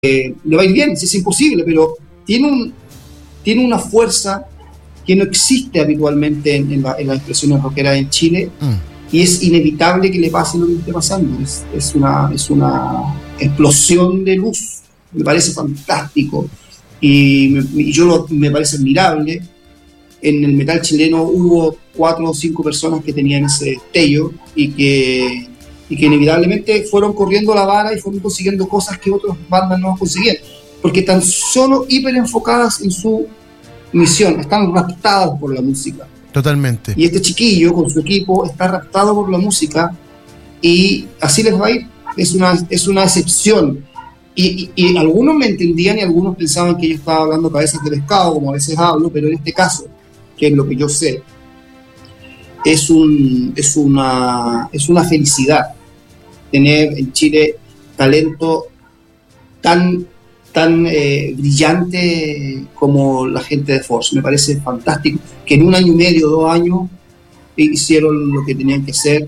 le va a ir bien, si es imposible, pero tiene una fuerza que no existe habitualmente en las expresiones rockeras en Chile, y es inevitable que le pase lo que esté pasando. Es una explosión de luz, me parece fantástico, y me parece admirable. En el metal chileno hubo 4 o 5 personas que tenían ese destello y que inevitablemente fueron corriendo la vara y fueron consiguiendo cosas que otras bandas no conseguían, porque están solo hiper enfocadas en su misión, están raptados por la música. Totalmente. Y este chiquillo con su equipo está raptado por la música y así les va a ir. Es una excepción. Y algunos me entendían y algunos pensaban que yo estaba hablando cabezas de pescado, como a veces hablo, pero en este caso, que es lo que yo sé, es una felicidad tener en Chile talento tan brillante como la gente de Force. Me parece fantástico que en 1 año y medio, 2 años, hicieron lo que tenían que hacer,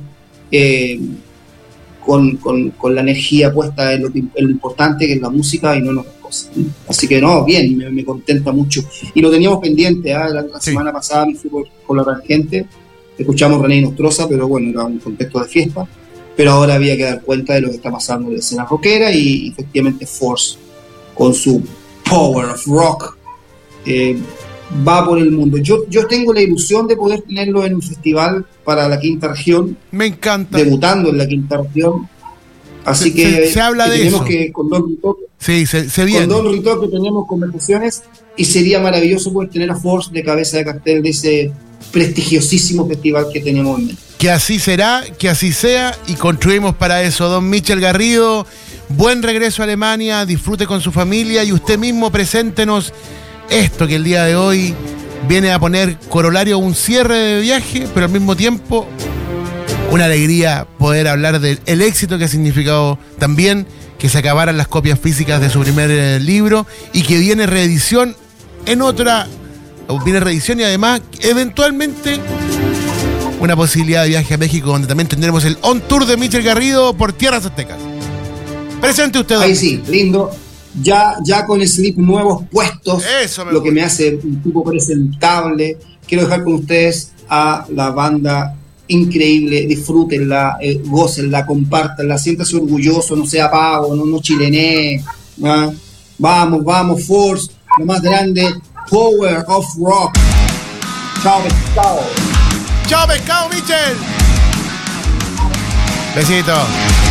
con la energía puesta en lo importante, que es la música y no en otras cosas. Así que no, bien, me contenta mucho. Y lo teníamos pendiente, la semana pasada me fui con la Tangente, escuchamos René y Nostroza, pero bueno, era un contexto de fiesta, pero ahora había que dar cuenta de lo que está pasando en la escena rockera, y efectivamente Force, con su Power of Rock, va por el mundo. Yo tengo la ilusión de poder tenerlo en un festival para la quinta región. Me encanta. Debutando en la quinta región. Así se habla de tenemos eso. Que con Don Ritoque, sí, se viene. Con Don Ritoque tenemos conversaciones, y sería maravilloso poder tener a Force de cabeza de cartel de ese prestigiosísimo festival que tenemos en México. Que así será, que así sea, y construimos para eso. Don Michel Garrido, buen regreso a Alemania, disfrute con su familia, y usted mismo preséntenos esto que el día de hoy viene a poner corolario a un cierre de viaje, pero al mismo tiempo una alegría poder hablar del éxito que ha significado también que se acabaran las copias físicas de su primer libro, y que viene reedición y además eventualmente una posibilidad de viaje a México, donde también tendremos el On Tour de Michel Garrido por tierras aztecas. Presente usted. Ahí sí, lindo. Ya con slip nuevos puestos, lo que me hace un tipo presentable. Quiero dejar con ustedes a la banda increíble, disfrútenla, gócenla, compártanla, siéntase orgulloso, no sea pavo, no chilené. Vamos, Force, lo más grande, Power of Rock. Chao, pescado. Chao, pescado, Michel. Besito.